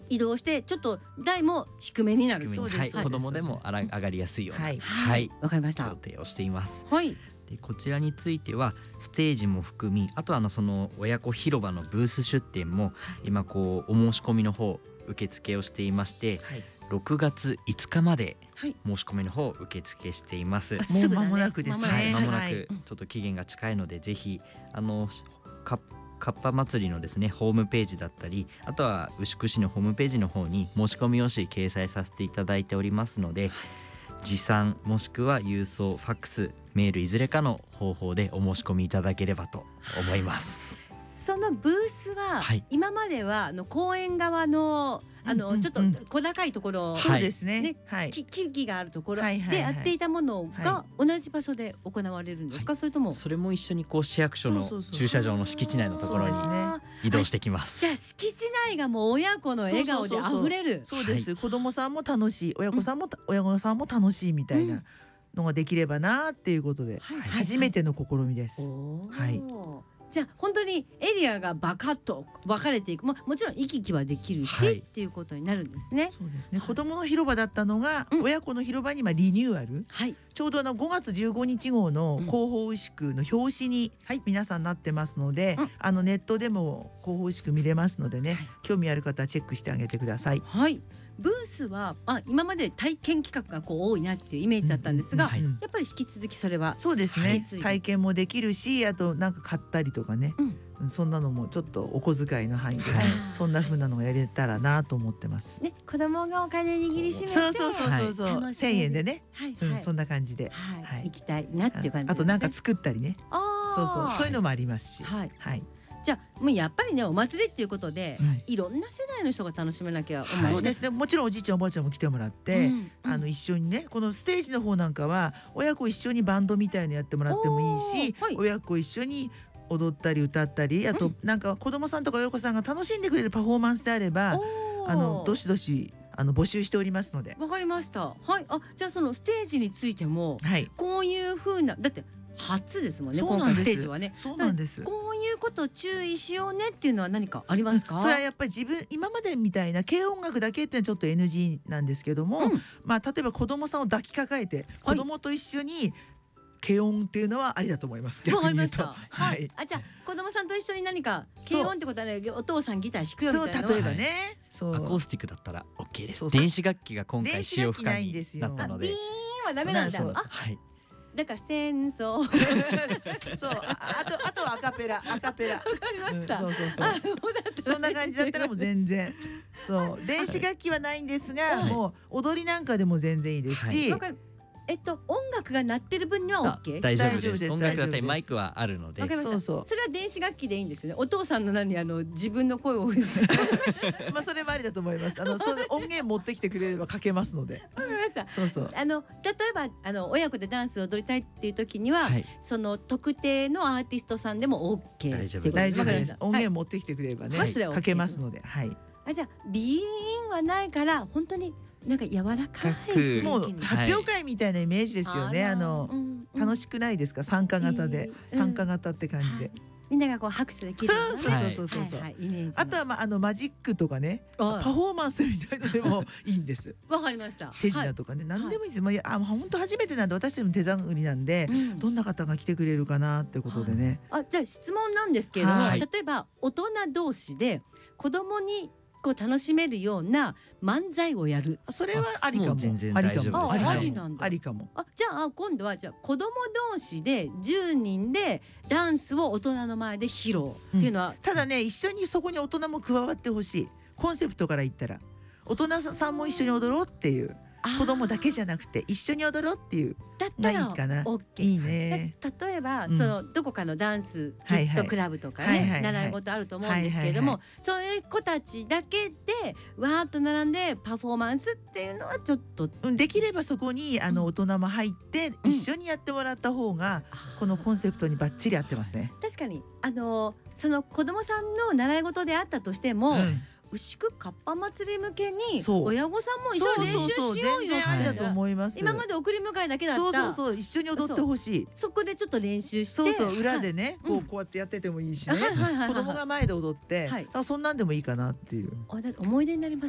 移動してちょっと台も低めになる。 低めにそうですそうです子供でも上がりやすいような、 はいわかりました予。定をしています。 はい。 でこちらについてはステージも含み、あとはその親子広場のブース出店も今お申し込みの方受付をしていまして、 はい、 6月5日まではい。 申し込みの方受付しています。 あもう間もなくですね。 はい、間もなはいくちょっと期限が近いので、ぜひかっぱ祭りのですねホームページだったり、あとは牛久市のホームページの方に申し込み用紙掲載させていただいておりますので、持参もしくは郵送、ファックス、メールいずれかの方法でお申し込みいただければと思います。 そのブースは、 はい今までは公園側のちょっと小高いところ、 はいそうですね。 ねはい。 木々があるところはいはいはいでやっていたものが同じ場所で行われるんですか、それともそれも一緒に市役所のそうそうそう駐車場の敷地内のところにそうですねあー移動してきます。 じゃあ敷地内がもう親子の笑顔であふれる。 そうです。子供さんも楽しい、親御さんも楽しいみたいなのができればなっていうことで、 はい初めての試みです。 おーはいじゃあ本当にエリアがバカッと分かれていく、もちろん行き来はできるし、 はいっていうことになるんですね。 そうですね。子供の広場だったのが、 うん親子の広場にリニューアル。 はいちょうど5月15日号の広報牛久の表紙にはい皆さんなってますので、ネットでも広報牛久見れますのでね、 はい興味ある方はチェックしてあげてください。 はい。ブースは今まで体験企画が多いなっていうイメージだったんですが、 うんはいやっぱり引き続きそれはそうですね引き継い。で体験もできるし、あと買ったりとかね、そんなのもちょっとお小遣いの範囲で、 はいそんな風なのがやれたらなと思ってます。 ね、子供がお金握りしめて、 そうそうそうそう、 はい 1000円でね、 はいはい、 そんな感じで、 はいはい行きたいなっていう感じあとですね。 作ったりね、そうそう、そういうのもありますし、 はい。 はい、 じゃあもうやっぱりね、お祭りっていうことで、 うんいろんな世代の人が楽しめなきゃそうですね。もちろんおじいちゃんおばあちゃんも来てもらって、一緒にね、このステージの方なんかは親子一緒にバンドみたいのやってもらってもいいし、 おーはい親子一緒に踊ったり歌ったり、あと子供さんとか親子さんが楽しんでくれるパフォーマンスであれば、どしどし募集しておりますので。 わかりました。はい。じゃあそのステージについてもはい。 こういう風な、だって初ですもんね、今回スそうなんですテージはね。 そうなんです。 こういうことを注意しようねっていうのは何かありますか？ それはやっぱり今までみたいな軽音楽だけっていうのはちょっと NG なんですけども、 うん例えば子供さんを抱きかかえて子供と一緒に軽音っていうのはありだと思います。 わかりました。 逆に言うとはい。じゃあ子供さんと一緒に何か軽音ってことはね、お父さんギター弾くよみたいなのは。 そう、例えばね、そうアコースティックだったら OK です。 そうそう電子楽器が今回電子使用不可楽器ないんにですよビーなったので、 ンはダメなんだ。 そうあ、 はい、 だから戦争。わそう、あとはアカペラ。 かりました。 そうそうそう。 あ、そうだった。 そんな感じだったらもう全然、そう電子楽器はないんですが、もう踊りなんかでも全然いいですし、 わかる。音楽が鳴ってる分には OK。 大丈夫です。 大丈夫です音楽だった大丈夫ですりマイクはあるのでわかりました。 そうそれは電子楽器でいいんですよね。お父さんの自分の声を。わかそれもありだと思います。その音源持ってきてくれればかけますので。 りました。 そうそう。 例えば親子でダンスを踊りたいっていう時には、 はいその特定のアーティストさんでも OK 大丈夫っていうこと大丈夫で。 わかりますした音源持ってきてくれればね、 はいそれは OK かけますので、はい。 じゃあビーンはないから本当になんか柔らかい雰囲気にもう発表会みたいなイメージですよね。楽しくないですか？参加型で、参加型って感じで。 みんなが拍手できるようなねそうそう。 イメージ。 あとはマジックとかね、パフォーマンスみたいのでもいいんです。 わかりました。 手品とかね、何でもいいです。本当初めてなんで、私たちも手探りなんで、どんな方が来てくれるかなってことでね。 じゃあ質問なんですけれども、 はい例えば大人同士で子供に楽しめるような漫才をやる。 それはありかも。 もう全然大丈夫です。 ありなんだ。 ありかも。 じゃあ今度は子供同士で10人でダンスを大人の前で披露っていうのは、 ただね、一緒にそこに大人も加わってほしい。コンセプトから言ったら大人さんも一緒に踊ろうっていう、子供だけじゃなくて一緒に踊ろうっていうだったがいいらかな。 OK。 いいね。 例えば、どこかのダンスキはいはいットクラブとかね、 はいはいはい習い事あると思うんですけれども、そういう子たちだけでわーっと並んでパフォーマンスっていうのはちょっとできればそこに大人も入って一緒にやってもらった方が、このコンセプトにバッチリ合ってますね。 確かにその子供さんの習い事であったとしても、牛久かっぱ祭り向けにそう親御さんも一緒に練習しようよ全然ありだと思います。 今まで送り迎えだけだったそう一緒に踊ってほしい。 そこでちょっと練習して裏でね、こうやってやっててもいいしね、子供が前で踊って、そんなんでもいいかなっていう。 思い出になります